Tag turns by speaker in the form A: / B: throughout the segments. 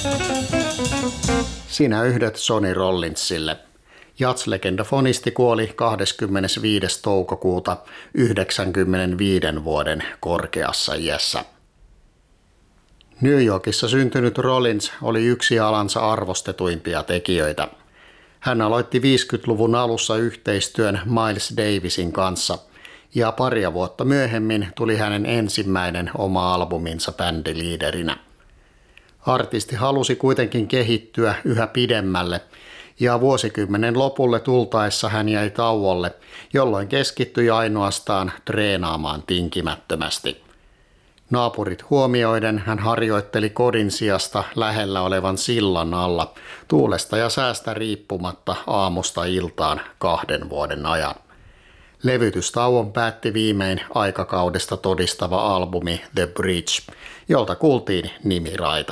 A: Sinä yhdet Sonny Rollinsille. Jazz-legendafonisti kuoli 25. toukokuuta 95 vuoden korkeassa iässä. New Yorkissa syntynyt Rollins oli yksi alansa arvostetuimpia tekijöitä. Hän aloitti 50-luvun alussa yhteistyön Miles Davisin kanssa ja paria vuotta myöhemmin tuli hänen ensimmäinen oma albuminsa bändiliiderinä. Artisti halusi kuitenkin kehittyä yhä pidemmälle ja vuosikymmenen lopulle tultaessa hän jäi tauolle, jolloin keskittyi ainoastaan treenaamaan tinkimättömästi. Naapurit huomioiden hän harjoitteli kodin sijasta lähellä olevan sillan alla tuulesta ja säästä riippumatta aamusta iltaan 2 vuoden ajan. Levytystauon päätti viimein aikakaudesta todistava albumi The Bridge, jolta kuultiin nimiraita.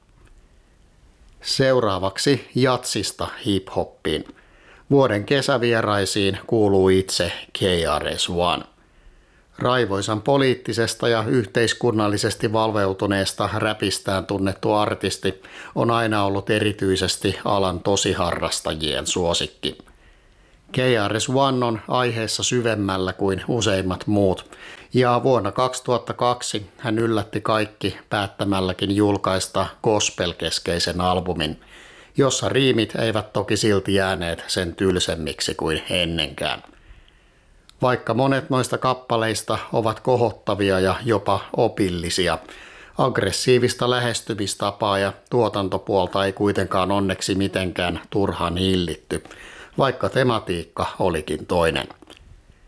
A: Seuraavaksi jatsista hip-hoppiin. Vuoden kesävieraisiin kuuluu itse KRS-One. Raivoisan poliittisesta ja yhteiskunnallisesti valveutuneesta räpistään tunnettu artisti on aina ollut erityisesti alan tosiharrastajien suosikki. KRS-One on aiheessa syvemmällä kuin useimmat muut, ja vuonna 2002 hän yllätti kaikki päättämälläkin julkaista gospel-keskeisen albumin, jossa riimit eivät toki silti jääneet sen tylsemmiksi kuin ennenkään. Vaikka monet noista kappaleista ovat kohottavia ja jopa opillisia, aggressiivista lähestymistapaa ja tuotantopuolta ei kuitenkaan onneksi mitenkään turhaan hillitty, vaikka tematiikka olikin toinen.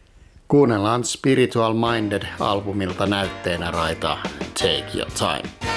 A: Kuunnellaan Spiritual Minded -albumilta näytteenä raita Take Your Time.